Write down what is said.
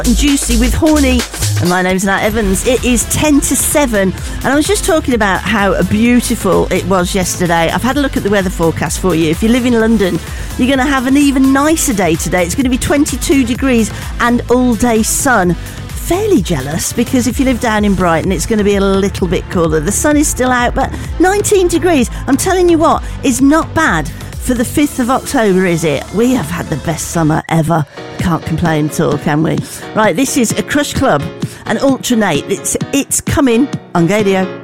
and Juicy with Horny, and my name's Nat Evans. It is 10 to 7, and I was just talking about how beautiful it was yesterday. I've had a look at the weather forecast for you. If you live in London, you're going to have an even nicer day today. It's going to be 22 degrees and all day sun. Fairly jealous, because if you live down in Brighton, it's going to be a little bit cooler. The sun is still out, but 19 degrees, I'm telling you what, is not bad for the 5th of October, is it? We have had the best summer ever. Can't complain at all, can we? Right, this is a Crush Club and Alternate. It's coming on Gadio.